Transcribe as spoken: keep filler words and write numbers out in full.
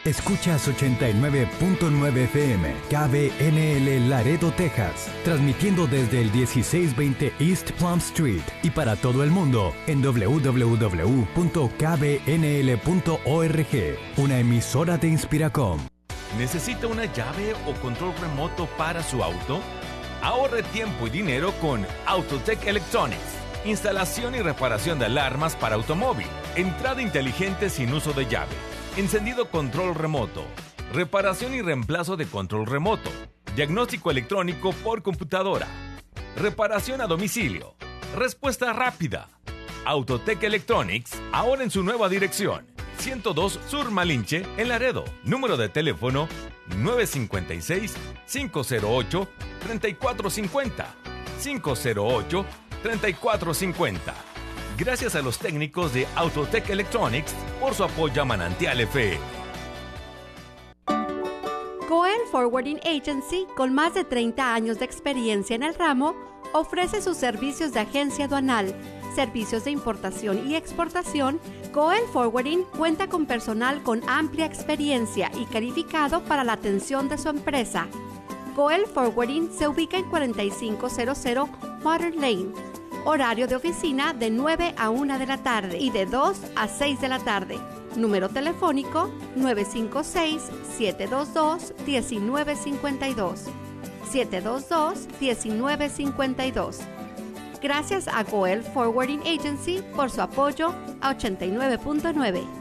Escuchas ochenta y nueve punto nueve F M, K B N L Laredo, Texas, transmitiendo desde el dieciséis veinte East Plum Street y para todo el mundo en doble u doble u doble u punto k b n l punto org, una emisora de Inspiracom. ¿Necesita una llave o control remoto para su auto? Ahorre tiempo y dinero con Autotech Electronics. Instalación y reparación de alarmas para automóvil. Entrada inteligente sin uso de llave. Encendido control remoto. Reparación y reemplazo de control remoto. Diagnóstico electrónico por computadora. Reparación a domicilio. Respuesta rápida. Autotech Electronics, ahora en su nueva dirección. ciento dos Sur Malinche, en Laredo. Número de teléfono nueve cinco seis, cinco cero ocho, tres cuatro cinco cero. cinco cero ocho, tres cuatro cinco cero. Gracias a los técnicos de Autotech Electronics por su apoyo a Manantial F M. Coel Forwarding Agency, con más de treinta años de experiencia en el ramo, ofrece sus servicios de agencia aduanal, servicios de importación y exportación. Coel Forwarding cuenta con personal con amplia experiencia y calificado para la atención de su empresa. Coel Forwarding se ubica en cuarenta y cinco cero cero Water Lane. Horario de oficina de nueve a una de la tarde y de dos a seis de la tarde. Número telefónico nueve cinco seis, siete dos dos, uno nueve cinco dos. siete dos dos, uno nueve cinco dos. Gracias a Coel Forwarding Agency por su apoyo a ochenta y nueve punto nueve.